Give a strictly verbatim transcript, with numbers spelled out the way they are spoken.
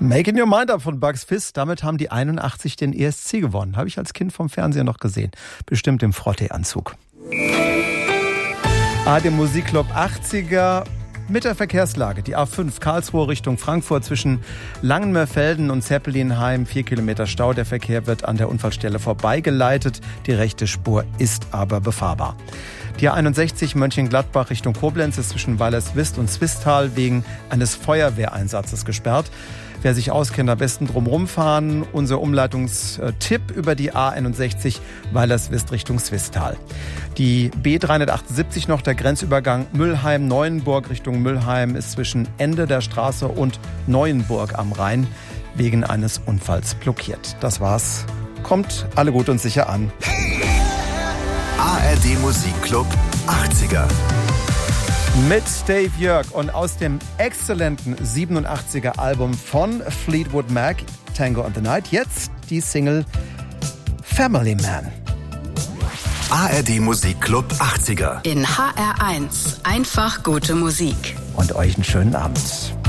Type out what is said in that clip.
Making Your Mind Up von Bugs Fizz. Damit haben die einundachtzig den E S C gewonnen. Habe ich als Kind vom Fernseher noch gesehen. Bestimmt im Frottee-Anzug. A R D Musikclub achtziger mit der Verkehrslage. Die A fünf Karlsruhe Richtung Frankfurt zwischen Langenmörfelden und Zeppelinheim. Vier Kilometer Stau. Der Verkehr wird an der Unfallstelle vorbeigeleitet. Die rechte Spur ist aber befahrbar. Die A einundsechzig Mönchengladbach Richtung Koblenz ist zwischen Weilerswist und Zwistal wegen eines Feuerwehreinsatzes gesperrt. Wer sich auskennt, am besten drumherum fahren. Unser Umleitungstipp über die A einundsechzig Weilerswist Richtung Zwistal. Die B dreihundertachtundsiebzig noch, der Grenzübergang Müllheim-Neuenburg Richtung Müllheim ist zwischen Ende der Straße und Neuenburg am Rhein wegen eines Unfalls blockiert. Das war's. Kommt alle gut und sicher an. A R D Musikclub achtziger. Mit Dave Jörg und aus dem exzellenten siebenundachtziger Album von Fleetwood Mac, Tango on the Night, jetzt die Single Family Man. A R D Musikclub achtziger. In H R eins. Einfach gute Musik. Und euch einen schönen Abend.